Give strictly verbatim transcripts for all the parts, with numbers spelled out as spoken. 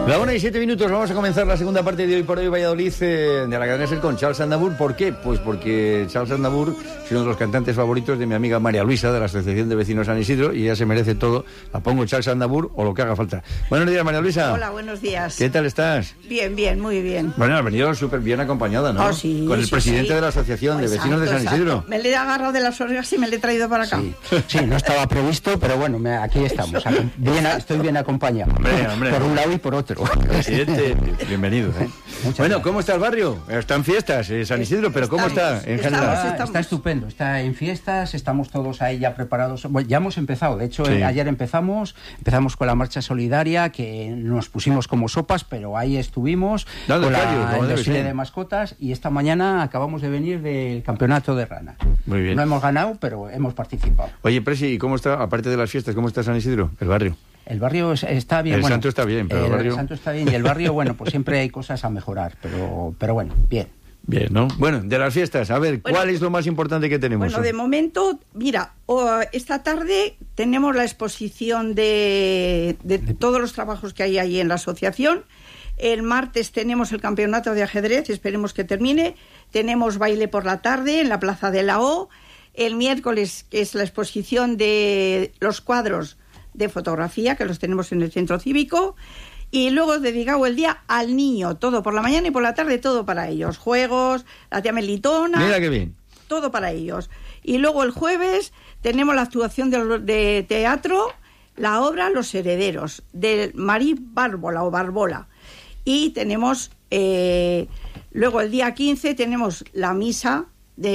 La una y siete minutos, vamos a comenzar la segunda parte de Hoy por Hoy Valladolid eh, de la cadena SER con Charles Aznavour. ¿Por qué? Pues porque Charles Aznavour es uno de los cantantes favoritos de mi amiga María Luisa, de la Asociación de Vecinos San Isidro, y ella se merece todo. La pongo Charles Aznavour o lo que haga falta. Buenos días, María Luisa. Hola, buenos días. ¿Qué tal estás? Bien, bien, muy bien. Bueno, has venido súper bien acompañada, ¿no? Oh, sí, con el sí, presidente sí. de la Asociación Pues de Vecinos exacto, de San Isidro. Exacto. Me le he agarrado de las orejas y me le he traído para acá. Sí, sí, no estaba previsto, pero bueno, me, aquí estamos. Bien, estoy bien acompañado. Hombre, hombre. Por un lado y por otro. Presidente, bienvenido. ¿eh? Bueno, gracias. ¿cómo está el barrio? Está en fiestas, eh, San Isidro, pero ¿cómo Estamos, está en estamos, general? Está, estamos. está estupendo, está en fiestas, estamos todos ahí ya preparados. Bueno, ya hemos empezado, de hecho, Sí. eh, ayer empezamos, empezamos con la marcha solidaria, que nos pusimos como sopas, pero ahí estuvimos, Dale, con la, callo, como el debe desfile ser. de mascotas, y esta mañana acabamos de venir del campeonato de rana. Muy bien. No hemos ganado, pero hemos participado. Oye, Presi, ¿y cómo está, aparte de las fiestas, cómo está San Isidro, el barrio? El barrio es- está bien. El bueno, santo está bien, pero el el barrio- santo está bien, y el barrio, bueno, pues siempre hay cosas a mejorar, pero, pero bueno, bien. Bien, ¿no? Bueno, de las fiestas, a ver, Bueno, ¿cuál es lo más importante que tenemos? Bueno, de momento, mira, o- esta tarde tenemos la exposición de, de todos los trabajos que hay ahí en la asociación. El martes tenemos el campeonato de ajedrez, esperemos que termine. Tenemos baile por la tarde en la Plaza de la O. El miércoles, que es la exposición de los cuadros de fotografía, que los tenemos en el centro cívico. Y luego dedicado el día al niño, todo por la mañana y por la tarde, todo para ellos. Juegos, la tía Melitona. Mira qué bien. Todo para ellos. Y luego el jueves tenemos la actuación de, de teatro, la obra Los Herederos, de Marí Bárbola o Barbola. Y tenemos, eh, luego el día quince tenemos la misa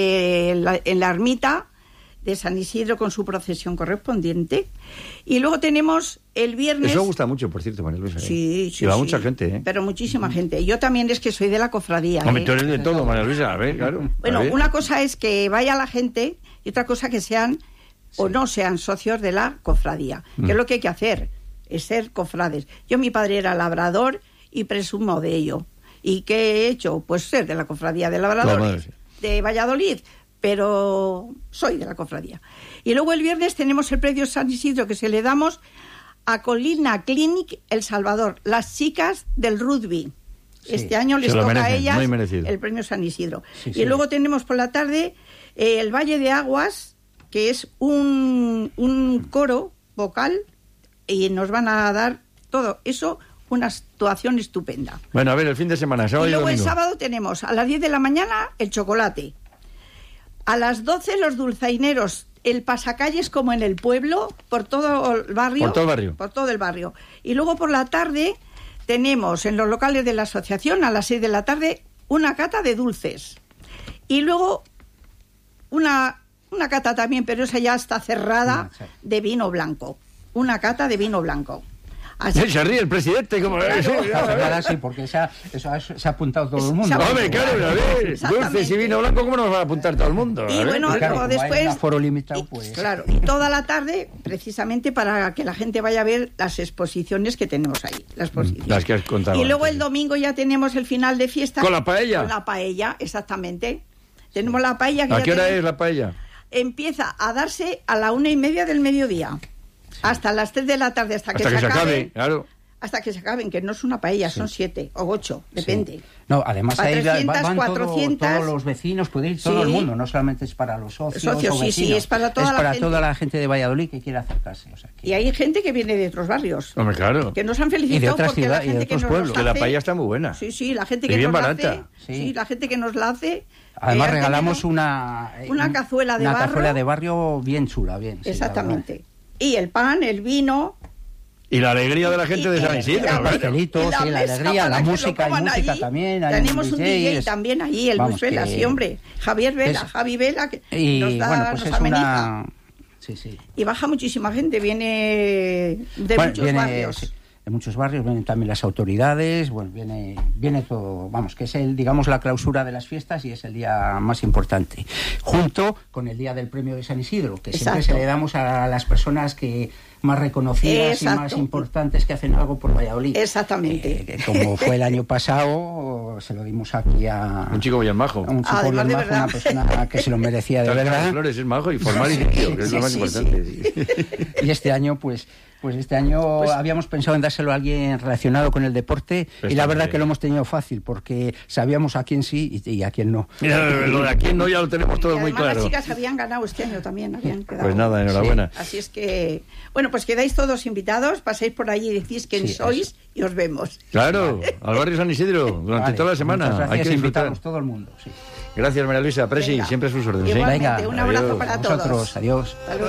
de la, en la ermita de San Isidro con su procesión correspondiente. Y luego tenemos el viernes... Eso gusta mucho, por cierto, María Luisa. ¿eh? Sí, sí, Y va sí. mucha gente, ¿eh? Pero muchísima gente. Yo también es que soy de la cofradía. Hombre, ¿eh? tú eres de todo, María Luisa, a ver, claro. Bueno, a ver. una cosa es que vaya la gente y otra cosa que sean o no sean socios de la cofradía, Mm. que es lo que hay que hacer, es ser cofrades. Yo, mi padre era labrador y presumo de ello. ¿Y qué he hecho? Pues ser de la cofradía de La madre, labradores sí. de Valladolid, pero soy de la cofradía. Y luego el viernes tenemos el premio San Isidro que se le damos a Colina Clinic El Salvador, las chicas del rugby. Sí, Este año les se lo toca a merecen, ellas muy merecido. el premio San Isidro. Sí, y sí. luego tenemos por la tarde eh, el Valle de Aguas, que es un, un coro vocal, y nos van a dar todo eso, una actuación estupenda. Bueno, a ver, el fin de semana, sábado Y y, luego el domingo. sábado tenemos a las diez de la mañana el chocolate. A las doce los dulzaineros, el pasacalles como en el pueblo, por todo el barrio. Por todo el barrio. Por todo el barrio. Y luego por la tarde tenemos en los locales de la asociación a las seis de la tarde una cata de dulces. Y luego una, una cata también, pero esa ya está cerrada, Sí. de vino blanco. Una cata de vino blanco. Así Se ríe el presidente, como... Claro. Sí, Esta a ver. jornada sí, porque se ha, eso ha- se ha apuntado todo el Se mundo. ha Hombre, claro, a ver, Exactamente. dulces y vino blanco, ¿cómo nos va a apuntar todo el mundo? A Y ver. bueno, Y claro, luego como hay después... un aforo limitado, y- pues- Claro, y toda la tarde, precisamente para que la gente vaya a ver las exposiciones que tenemos ahí. Las, exposiciones. Las que has contado Y luego antes, el sí. domingo ya tenemos el final de fiesta. ¿Con la paella? Con la paella, exactamente. Tenemos la paella que ¿A ya qué hora tenemos- es la paella? Empieza a darse a la una y media del mediodía. Hasta las tres de la tarde, hasta, Hasta que se acabe, claro. Hasta que se acaben, que no es una paella, son siete o ocho, depende. Sí. No, además Para ahí va- trescientas, van todo- cuatrocientas. todos los vecinos, puede ir todo Sí. el mundo, no solamente es para los socios, Socios, o sí, sí, vecinos, es para toda es la para gente. toda la gente de Valladolid que quiera acercarse. O sea, que- Y hay gente que viene de otros barrios. Hombre, claro. Que nos han Y de felicitado otras porque la ciudades y de gente que otros nos pueblos. los Que la hace- paella está muy buena. Sí, sí, la gente Y que bien nos la barata. hace, sí. Sí. la gente que nos la hace. Además eh, ha regalamos tenido- una una cazuela de una barro. cazuela de barrio bien chula, bien. sí, la Exactamente. Y el pan, el vino. Y la alegría de la gente de y- San y Isidro. la- Los pastelitos, y sí, la mesa alegría, para la que lo música, hay coman música allí. también, hay Tenemos un un D J, D J es- también allí, el vamos, Luis Vela, que- sí, hombre. Javier Vela, es- Javi Vela, que Y nos da, bueno, pues nos es ameniza. una... Sí, sí. Y baja muchísima gente, viene de Bueno, muchos viene, barrios. sí, de muchos barrios, vienen también las autoridades, bueno, viene, viene todo, vamos, que es el, digamos, la clausura de las fiestas y es el día más importante, junto con el día del premio de San Isidro, que siempre Exacto. se le damos a las personas que más reconocidas Exacto. y más importantes que hacen algo por Valladolid. Exactamente. Eh, como fue el año pasado, se lo dimos aquí a Un chico bien majo. a un chico Además, bien de majo, verdad. una persona que se lo merecía de Tarja de verdad. Flores es majo y formal y sencillo, que es lo Sí, más sí, importante. Sí. Y este año, pues, pues este año Pues- habíamos pensado en dárselo a alguien relacionado con el deporte Pues y la está verdad bien. que lo hemos tenido fácil porque sabíamos a quién sí y, y a quién no. Mira, lo de aquí no ya lo tenemos Y todo muy además claro. las chicas habían ganado este año también, habían quedado. Pues nada, enhorabuena. Así es que, bueno, pues quedáis todos invitados, pasáis por allí y decís quién Sí, sois eso. y os vemos. Claro, al barrio San Isidro, durante Vale, toda la muchas semana. gracias, Hay que disfrutar. invitamos todo el mundo. Sí. Gracias, María Luisa. Presi, Venga. siempre a sus órdenes. ¿eh? Igualmente, Venga, un abrazo adiós. para Vosotros, todos. adiós. Hasta luego.